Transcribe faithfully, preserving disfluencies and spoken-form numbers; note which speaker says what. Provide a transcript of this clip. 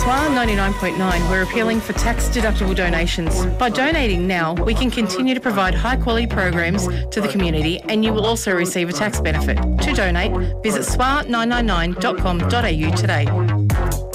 Speaker 1: S W A ninety-nine point nine, we're appealing for tax-deductible donations. By donating now, we can continue to provide high-quality programs to the community, and you will also receive a tax benefit. To donate, visit S W A nine nine nine dot com dot a u today.